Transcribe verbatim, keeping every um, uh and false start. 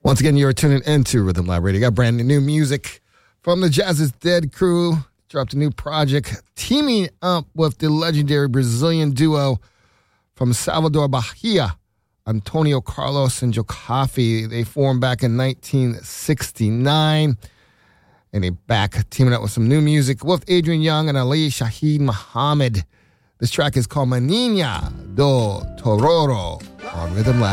Once again, you're tuning into Rhythm Lab Radio. Got brand new music from the Jazz is Dead crew. Dropped a new project teaming up with the legendary Brazilian duo from Salvador, Bahia, Antonio Carlos and Jokafi. They formed back in nineteen sixty-nine. And they back teaming up with some new music with Adrian Young and Ali Shaheed Muhammad. This track is called Maninha do Tororo on Rhythm Lab.